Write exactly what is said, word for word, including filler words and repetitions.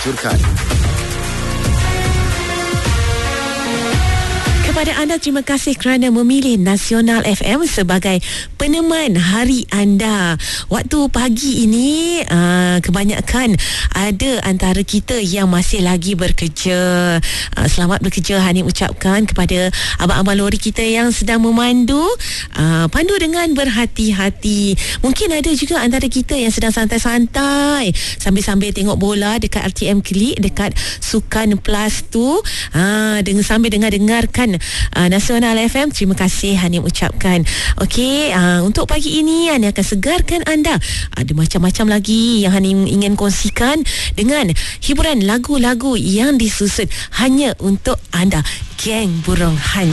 diluncurkan. Kepada anda, terima kasih kerana memilih Nasional F M sebagai peneman hari anda. Waktu pagi ini uh, kebanyakan ada antara kita yang masih lagi bekerja. Uh, selamat bekerja Hanim ucapkan kepada abang-abang lori kita yang sedang memandu. Uh, pandu dengan berhati-hati. Mungkin ada juga antara kita yang sedang santai-santai sambil-sambil tengok bola dekat R T M Klik, dekat Sukan Plus tu. Uh, dengan sambil dengar-dengarkan Uh, Nasional F M. Terima kasih Hanim ucapkan. Okey, uh, untuk pagi ini Hanim akan segarkan anda. Ada macam-macam lagi yang Hanim ingin kongsikan dengan hiburan lagu-lagu yang disusun hanya untuk anda. Geng Burung Hantu.